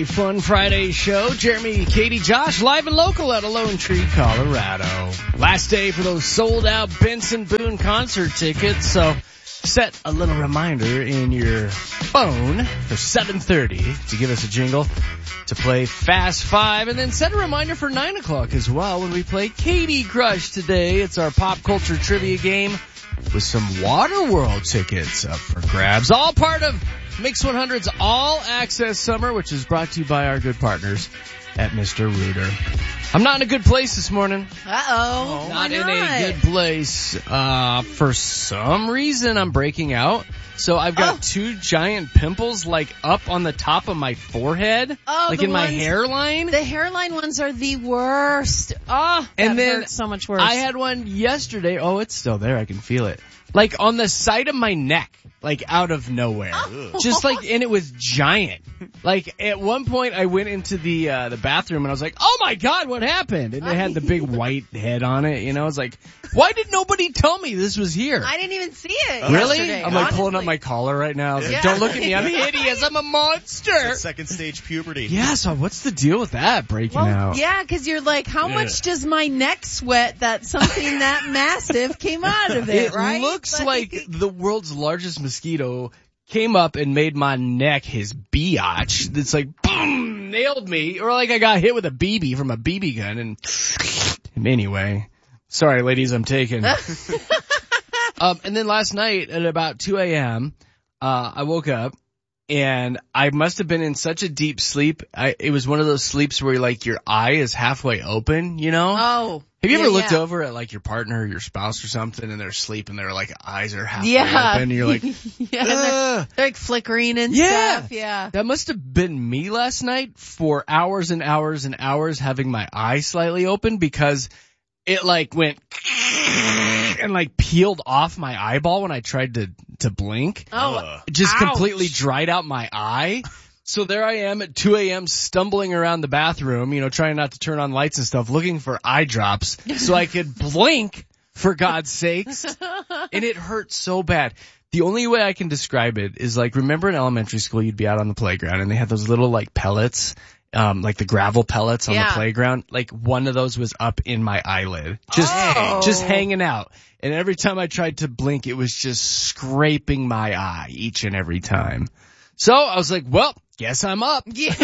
a fun Friday show. Jeremy, Katie, Josh, live and local out of Lone Tree, Colorado. Last day for those sold-out Benson Boone concert tickets, so set a little reminder in your phone for 7:30 to give us a jingle to play Fast Five, and then set a reminder for 9 o'clock as well when we play Katie Crush today. It's our pop culture trivia game with some Waterworld tickets up for grabs. All part of Mix 100's All Access Summer, which is brought to you by our good partners at Mr. Rooter. I'm not in a good place this morning. Uh-oh. Not in a good place. For some reason, I'm breaking out. So I've got two giant pimples, like, up on the top of my forehead. Oh, like in my hairline. The hairline ones are the worst. Oh, and then hurts so much worse. I had one yesterday. Oh, it's still there. I can feel it. Like on the side of my neck. Like out of nowhere. Just like, and it was giant. Like at one point I went into the bathroom and I was like, oh my God, what happened? And it had the big white head on it, you know. I was like, why did nobody tell me this was here? I didn't even see it. Really? Yesterday, I'm like pulling up my collar right now. I was like, don't look at me. I'm hideous. I'm a monster. Second stage puberty. Yeah, so what's the deal with that breaking out? Yeah, because you're like, how much does my neck sweat that something that massive came out of it, right? It looks like the world's largest mosquito came up and made my neck his biatch. It's like, boom, nailed me. Or like I got hit with a BB from a BB gun. And anyway, sorry, ladies, I'm taken. And then last night at about 2 a.m., I woke up and I must have been in such a deep sleep. It was one of those sleeps where like your eye is halfway open, you know? Oh. Have you ever looked over at like your partner or your spouse or something and they're asleep and their like eyes are halfway open and you're like, they're like flickering and stuff. Yeah. That must have been me last night for hours and hours and hours having my eye slightly open because it like went and like peeled off my eyeball when I tried to blink. Just completely dried out my eye. So there I am at 2 a.m. stumbling around the bathroom, you know, trying not to turn on lights and stuff, looking for eye drops so I could blink, for God's sakes. And it hurt so bad. The only way I can describe it is like, remember in elementary school you'd be out on the playground and they had those little like pellets, like the gravel pellets on the playground. Like one of those was up in my eyelid, just hanging out. And every time I tried to blink, it was just scraping my eye each and every time. So I was like, well, guess I'm up. Yeah.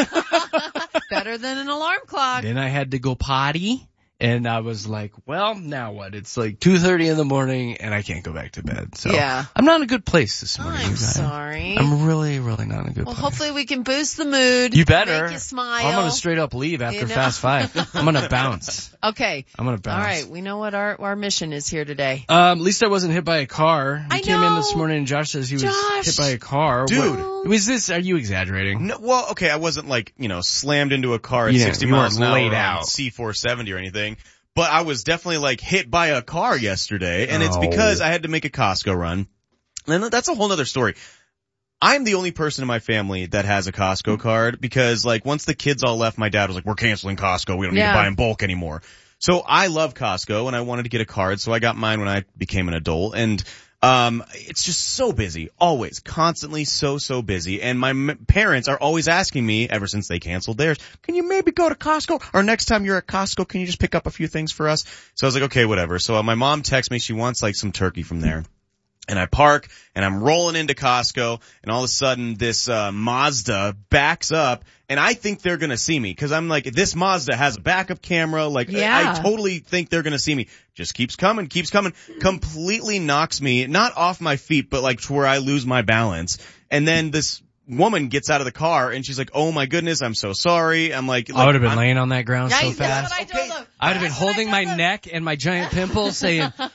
Better than an alarm clock. Then I had to go potty. And I was like, well, now what? It's like 2:30 in the morning and I can't go back to bed. So I'm not in a good place this morning. I'm sorry. I'm really, really not in a good place. Well, hopefully we can boost the mood. You better. Make you smile. I'm going to straight up leave after Fast Five. I'm going to bounce. Okay. I'm going to bounce. All right. We know what our mission is here today. At least I wasn't hit by a car. I came in this morning and Josh says he was hit by a car. Dude. Was this, are you exaggerating? No, well, okay, I wasn't like, slammed into a car at 60 miles an hour laid on out. C470 or anything. But I was definitely like hit by a car yesterday, and it's because I had to make a Costco run. And that's a whole other story. I'm the only person in my family that has a Costco card because like once the kids all left, my dad was like, we're canceling Costco. We don't need to buy in bulk anymore. So I love Costco and I wanted to get a card. So I got mine when I became an adult, and it's just so busy, always, constantly so busy. And my parents are always asking me, ever since they canceled theirs, can you maybe go to Costco? Or next time you're at Costco, can you just pick up a few things for us? So I was like, okay, whatever. So my mom texts me, she wants like some turkey from there. And I park, and I'm rolling into Costco, and all of a sudden this Mazda backs up, and I think they're gonna see me, cause I'm like, this Mazda has a backup camera, like, I totally think they're gonna see me. Just keeps coming, completely knocks me, not off my feet, but like to where I lose my balance. And then this woman gets out of the car and she's like, oh my goodness, I'm so sorry. I'm like I would have been laying on that ground so that's fast. what I told them. I would have been holding my neck and my giant pimples saying, You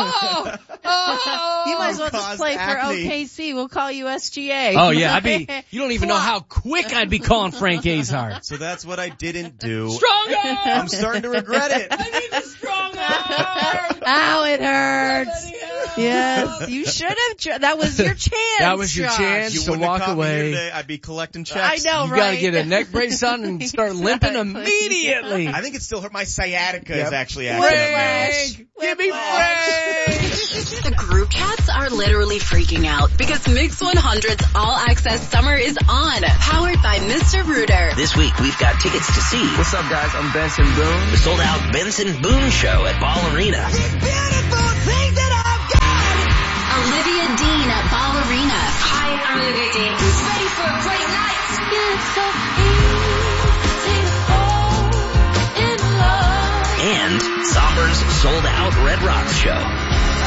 might as well just play for OKC. We'll call you SGA. Oh yeah, you don't even know how quick I'd be calling Frank Azar. So that's what I didn't do. Strong arm! I'm starting to regret it. I need a strong arm! Ow, it hurts. Yes, you should have. That was your chance. That was your Josh. chance You to wouldn't have walk caught me here away. today, I'd be collecting checks. I know, You right? gotta get a neck brace on and start limping immediately. I think it still hurt. My sciatica is actually acting up now. Frank! Give me Frank! The group chats are literally freaking out because Mix 100's All Access Summer is on, powered by Mr. Rooter. This week we've got tickets to see. What's up, guys? I'm Benson Boone. The sold-out Benson Boone Show at Ball Arena. Olivia Dean at Ball Arena. Hi, I'm Olivia Dean. Who's ready for a great night? It's so easy to fall in love. And Somber's sold-out Red Rocks Show.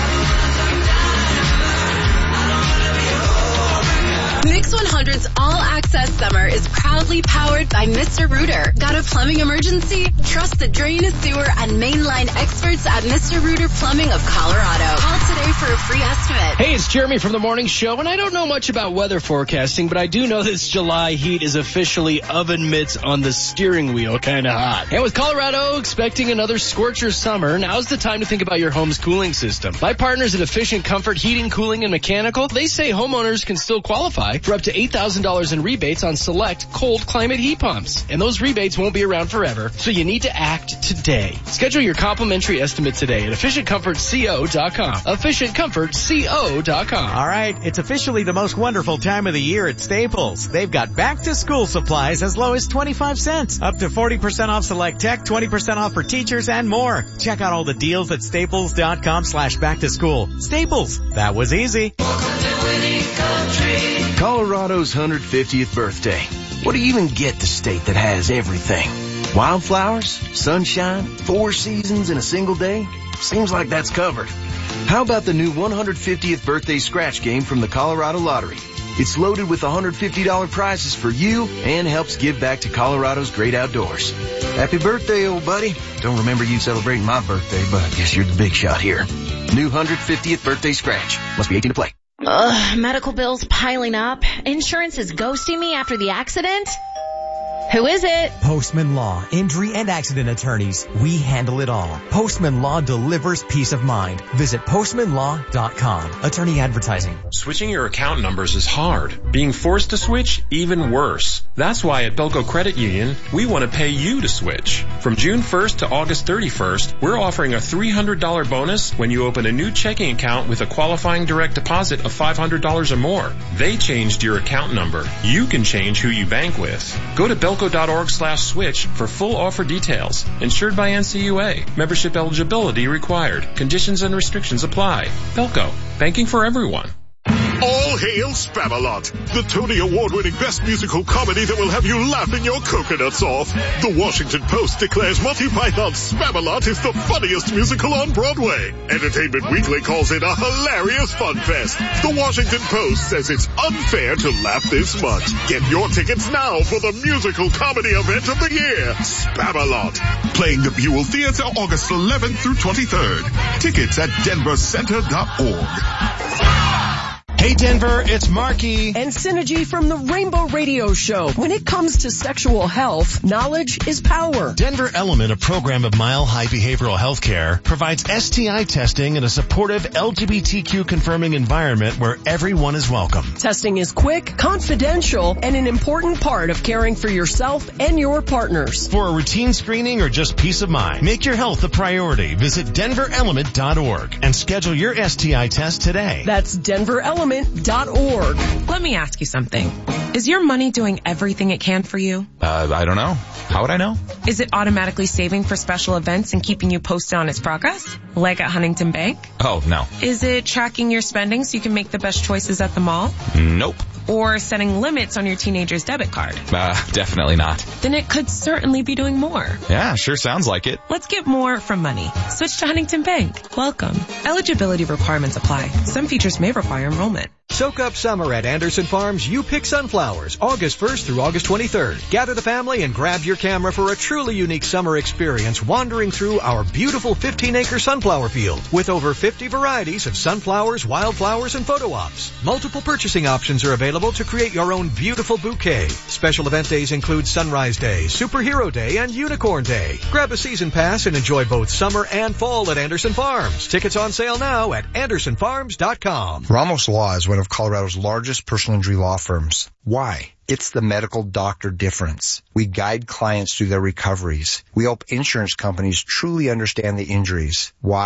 Mix 100's All Access Summer is proudly powered by Mr. Rooter. Got a plumbing emergency? Trust the drain, sewer, and mainline experts at Mr. Rooter Plumbing of Colorado. Call today for a free estimate. Hey, it's Jeremy from The Morning Show, and I don't know much about weather forecasting, but I do know this July heat is officially oven mitts on the steering wheel kind of hot. And with Colorado expecting another scorcher summer, now's the time to think about your home's cooling system. My partners at Efficient Comfort Heating, Cooling, and Mechanical, they say homeowners can still qualify for up to $8,000 in rebates on select cold climate heat pumps. And those rebates won't be around forever, so you need to act today. Schedule your complimentary estimate today at EfficientComfortCO.com. EfficientComfortCO.com. All right, it's officially the most wonderful time of the year at Staples. They've got back-to-school supplies as low as 25 cents. Up to 40% off select tech, 20% off for teachers, and more. Check out all the deals at staples.com/back-to-school. Staples, that was easy. Colorado's 150th birthday. What do you even get the state that has everything? Wildflowers, sunshine, 4 seasons in a single day? Seems like that's covered. How about the new 150th birthday scratch game from the Colorado Lottery? It's loaded with $150 prizes for you and helps give back to Colorado's great outdoors. Happy birthday, old buddy. Don't remember you celebrating my birthday, but I guess you're the big shot here. New 150th birthday scratch. Must be 18 to play. Medical bills piling up. Insurance is ghosting me after the accident. Who is it? Postman Law, injury and accident attorneys. We handle it all. Postman Law delivers peace of mind. Visit postmanlaw.com. Attorney advertising. Switching your account numbers is hard. Being forced to switch, even worse. That's why at Belco Credit Union, we want to pay you to switch. From June 1st to August 31st, we're offering a $300 bonus when you open a new checking account with a qualifying direct deposit of $500 or more. They changed your account number. You can change who you bank with. Go to Belco.org/switch for full offer details. Insured by NCUA. Membership eligibility required. Conditions and restrictions apply. Belco. Banking for everyone. All hail Spamalot, the Tony Award-winning best musical comedy that will have you laughing your coconuts off. The Washington Post declares Monty Python's Spamalot is the funniest musical on Broadway. Entertainment Weekly calls it a hilarious fun fest. The Washington Post says it's unfair to laugh this much. Get your tickets now for the musical comedy event of the year, Spamalot. Playing the Buell Theater August 11th through 23rd. Tickets at denvercenter.org. Hey Denver, it's Marky. And Synergy from the Rainbow Radio Show. When it comes to sexual health, knowledge is power. Denver Element, a program of Mile High Behavioral Health Care, provides STI testing in a supportive LGBTQ confirming environment where everyone is welcome. Testing is quick, confidential, and an important part of caring for yourself and your partners. For a routine screening or just peace of mind, make your health a priority. Visit denverelement.org and schedule your STI test today. That's denverelement.org. Let me ask you something. Is your money doing everything it can for you? I don't know. How would I know? Is it automatically saving for special events and keeping you posted on its progress? Like at Huntington Bank? Oh, no. Is it tracking your spending so you can make the best choices at the mall? Nope. Or setting limits on your teenager's debit card? Definitely not. Then it could certainly be doing more. Yeah, sure sounds like it. Let's get more from money. Switch to Huntington Bank. Welcome. Eligibility requirements apply. Some features may require enrollment. Soak up summer at Anderson Farms You Pick Sunflowers, August 1st through August 23rd. Gather the family and grab your camera for a truly unique summer experience wandering through our beautiful 15-acre sunflower field with over 50 varieties of sunflowers, wildflowers, and photo ops. Multiple purchasing options are available to create your own beautiful bouquet. Special event days include Sunrise Day, Superhero Day, and Unicorn Day. Grab a season pass and enjoy both summer and fall at Anderson Farms. Tickets on sale now at AndersonFarms.com. Ramos Law is one of Colorado's largest personal injury law firms. Why? It's the medical doctor difference. We guide clients through their recoveries. We help insurance companies truly understand the injuries. Why?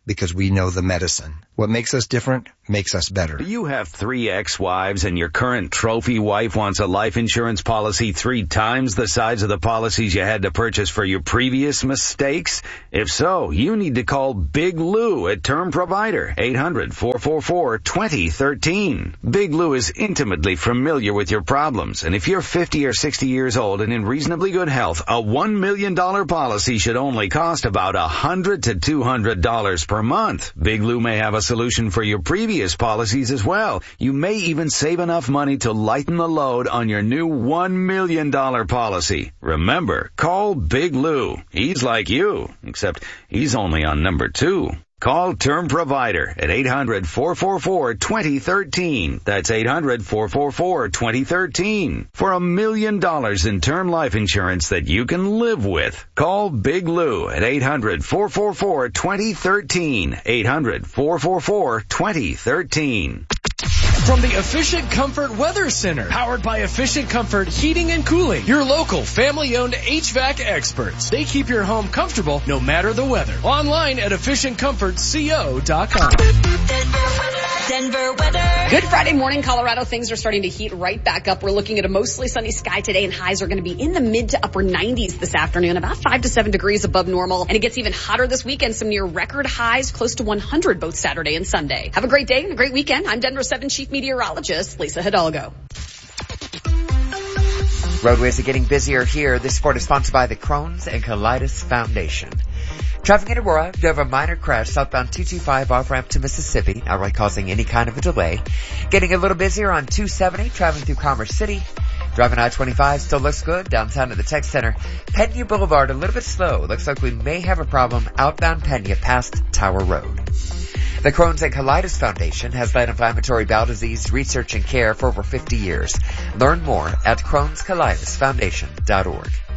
because we know the medicine. What makes us different makes us better. You have 3 ex-wives and your current trophy wife wants a life insurance policy 3 times the size of the policies you had to purchase for your previous mistakes? If so, you need to call Big Lou at Term Provider, 800-444-2013. Big Lou is intimately familiar with your problems, and if you're 50 or 60 years old and in reasonably good health, a $1 million policy should only cost about $100 to $200 per month. Big Lou may have a solution for your previous policies as well. You may even save enough money to lighten the load on your new $1 million policy. Remember, call Big Lou. He's like you, except he's only on number 2. Call Term Provider at 800-444-2013. That's 800-444-2013. For $1 million in term life insurance that you can live with. Call Big Lou at 800-444-2013. 800-444-2013. From the Efficient Comfort Weather Center, powered by Efficient Comfort Heating and Cooling, your local family-owned HVAC experts. They keep your home comfortable no matter the weather. Online at efficientcomfortco.com. Denver weather. Good Friday morning, Colorado. Things are starting to heat right back up. We're looking at a mostly sunny sky today, and highs are going to be in the mid to upper 90s this afternoon, about 5 to 7 degrees above normal. And it gets even hotter this weekend, some near record highs, close to 100 both Saturday and Sunday. Have a great day and a great weekend. I'm Denver 7 Chief Meteorologist Lisa Hidalgo. Roadways are getting busier here. This report is sponsored by the Crohn's and Colitis Foundation. Traffic in Aurora, you have a minor crash southbound 225 off-ramp to Mississippi, not really causing any kind of a delay. Getting a little busier on 270, traveling through Commerce City. Driving I-25 still looks good downtown at the Tech Center. Pena Boulevard a little bit slow. Looks like we may have a problem outbound Pena past Tower Road. The Crohn's and Colitis Foundation has led inflammatory bowel disease research and care for over 50 years. Learn more at Crohn'sColitisFoundation.org.